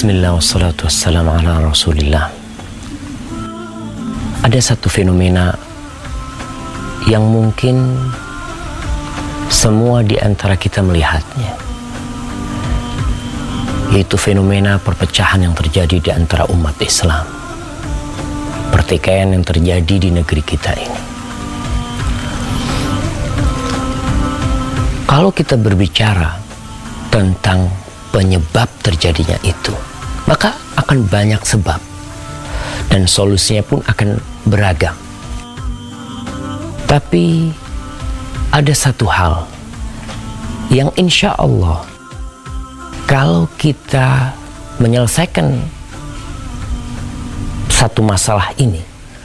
Bismillah wassalatu wassalamu ala rasulillah. Ada satu fenomena yang mungkin semua di antara kita melihatnya, yaitu fenomena perpecahan yang terjadi di antara umat Islam, pertikaian yang terjadi di negeri kita ini. Kalau kita berbicara tentang penyebab terjadinya itu, maka akan banyak sebab dan solusinya pun akan beragam. Tapi ada satu hal yang insya Allah kalau kita menyelesaikan satu masalah ini,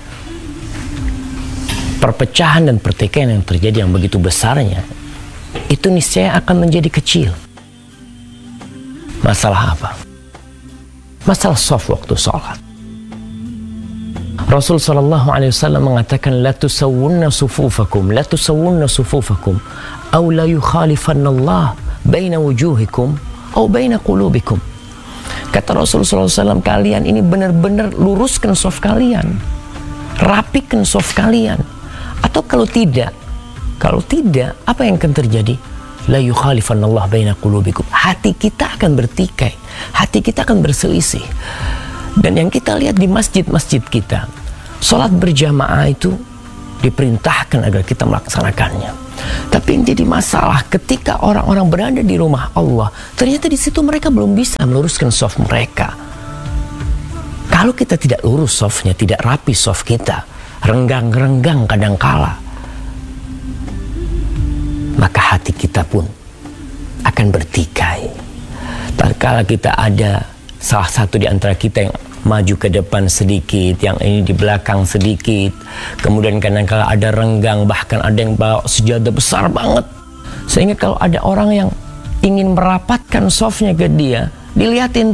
perpecahan dan pertikaian yang terjadi yang begitu besarnya itu niscaya akan menjadi kecil. Masalah apa? Masalah shaf waktu sholat. Rasul sallallahu alaihi wasallam mengatakan, la tusawwunna sufufakum, la tusawwunna sufufakum, aw la yukhalifanna Allah baina wujuhikum aw baina qulubikum. Kata Rasul sallallahu alaihi wasallam, kalian ini benar-benar luruskan shaf kalian, rapikan shaf kalian. Atau kalau tidak, apa yang akan terjadi? La yukhalifanallah baina qulubikum. Hati kita akan bertikai, hati kita akan berselisih. Dan yang kita lihat di masjid-masjid kita, sholat berjamaah itu diperintahkan agar kita melaksanakannya. Tapi yang jadi masalah ketika orang-orang berada di rumah Allah, ternyata di situ mereka belum bisa meluruskan shaf mereka. Kalau kita tidak lurus shafnya, tidak rapi shaf kita, renggang-renggang kadangkala, maka hati kita pun akan bertikai. Tatkala kita ada salah satu di antara kita yang maju ke depan sedikit, yang ini di belakang sedikit, kemudian kadang-kala ada renggang, bahkan ada yang bawa sejadah besar banget, sehingga kalau ada orang yang ingin merapatkan shafnya ke dia, dilihatin.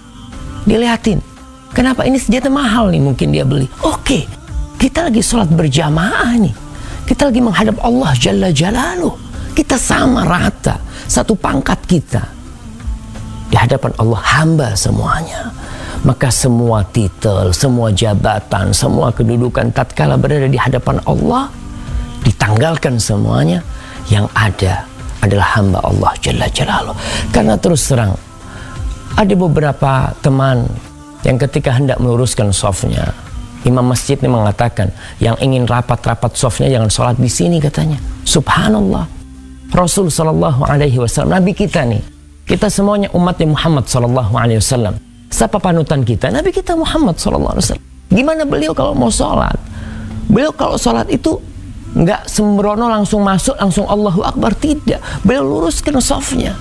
Kenapa? Ini senjata mahal nih, mungkin dia beli. Oke, kita lagi sholat berjamaah nih, kita lagi menghadap Allah Jalla Jalaluh. Kita sama rata, satu pangkat kita di hadapan Allah, hamba semuanya. Maka semua titel, semua jabatan, semua kedudukan tatkala berada di hadapan Allah ditanggalkan semuanya. Yang ada adalah hamba Allah Jalla Jalaluh. Karena terus terang, ada beberapa teman yang ketika hendak meluruskan shafnya, imam masjid ini mengatakan, yang ingin rapat-rapat shafnya jangan sholat di sini katanya. Subhanallah. Rasul sallallahu alaihi wasallam, Nabi kita nih, kita semuanya umatnya Muhammad sallallahu alaihi wasallam. Siapa panutan kita? Nabi kita Muhammad sallallahu alaihi wasallam. Gimana beliau kalau mau sholat? Beliau kalau sholat itu nggak sembrono langsung masuk, langsung Allahu Akbar, tidak. Beliau luruskan shafnya.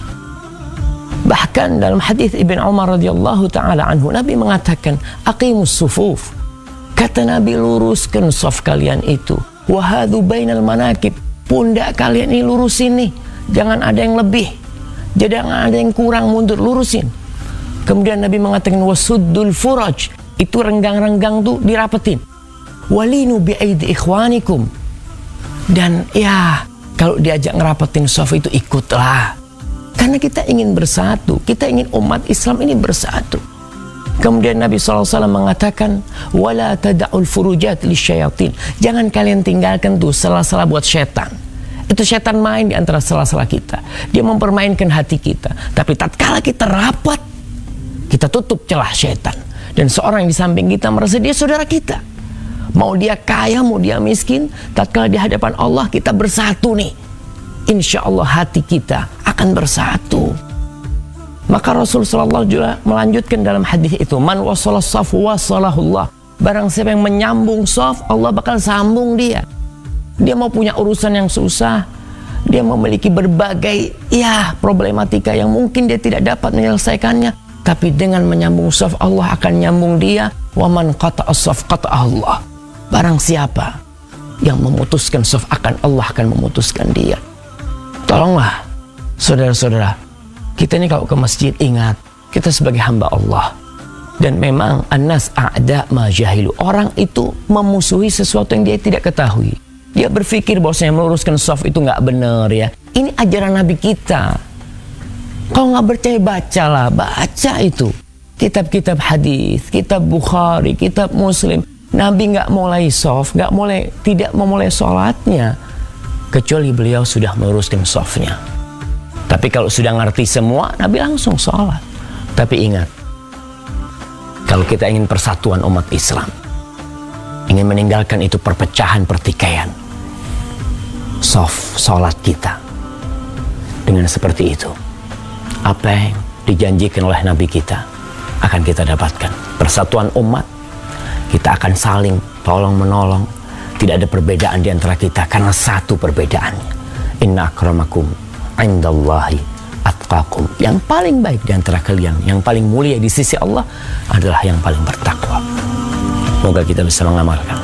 Bahkan dalam hadis Ibn Umar radhiyallahu taala anhu, Nabi mengatakan, aqimus sufuf. Kata Nabi, luruskan shaf kalian itu. Wahadu bainal manakib. Pundak kalian ini lurusin nih, jangan ada yang lebih, jangan ada yang kurang, mundur, lurusin. Kemudian Nabi mengatakan, wasuddul furaj, itu renggang-renggang tuh dirapetin. Walinu bi'aidi ikhwanikum, dan ya kalau diajak ngerapetin shaf itu ikutlah, karena kita ingin bersatu, kita ingin umat Islam ini bersatu. Kemudian Nabi SAW mengatakan, wala tada'ul furujat lisyayatin, jangan kalian tinggalkan tuh sela-sela buat setan. Itu setan main di antara sela-sela kita, dia mempermainkan hati kita. Tapi tatkala kita rapat, kita tutup celah setan. Dan seorang yang di samping kita merasa dia saudara kita, mau dia kaya, mau dia miskin, tatkala di hadapan Allah kita bersatu nih, insya Allah hati kita akan bersatu. Maka Rasul sallallahu juga melanjutkan dalam hadis itu, man wasala shaf wasalahullah. Barang siapa yang menyambung shaf, Allah bakal sambung dia. Dia mau punya urusan yang susah, dia memiliki berbagai problematika yang mungkin dia tidak dapat menyelesaikannya, tapi dengan menyambung shaf, Allah akan nyambung dia. Wa man qata'a shaf qata'a Allah. Barang siapa yang memutuskan shaf, Allah akan memutuskan dia. Tolonglah saudara-saudara, kita ini kalau ke masjid, ingat, kita sebagai hamba Allah. Dan memang annas a'da ma jahilu. Orang itu memusuhi sesuatu yang dia tidak ketahui. Dia berpikir bahwasanya meluruskan shaf itu nggak benar ya. Ini ajaran Nabi kita. Kalau nggak percaya, bacalah, baca itu. kitab-kitab hadis, kitab Bukhari, kitab Muslim. Nabi nggak mulai soft, tidak memulai sholatnya kecuali beliau sudah meluruskan softnya. Tapi kalau sudah ngerti semua, Nabi langsung sholat. Tapi ingat, kalau kita ingin persatuan umat Islam, ingin meninggalkan itu perpecahan, pertikaian, soft sholat kita dengan seperti itu, apa yang dijanjikan oleh Nabi kita akan kita dapatkan. Persatuan umat, kita akan saling tolong menolong, tidak ada perbedaan di antara kita karena satu perbedaannya. Inna akramakum indallahi atqakum. Yang paling baik di antara kalian, yang paling mulia di sisi Allah adalah yang paling bertakwa. Semoga kita bisa mengamalkan.